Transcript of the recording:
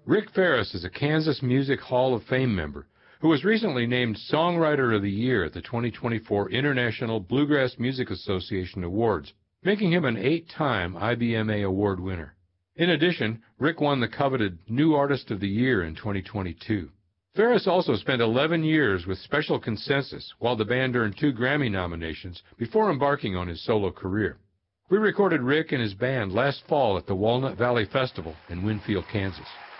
Rick Ferris is a Kansas Music Hall of Fame member who was recently named Songwriter of the Year at the 2024 International Bluegrass Music Association Awards, making him an 8-time IBMA award winner. In addition, Rick won the coveted New Artist of the Year in 2022. Ferris also spent 11 years with Special Consensus, while the band earned 2 Grammy nominations before embarking on his solo career. We recorded Rick and his band last fall at the Walnut Valley Festival in Winfield, Kansas.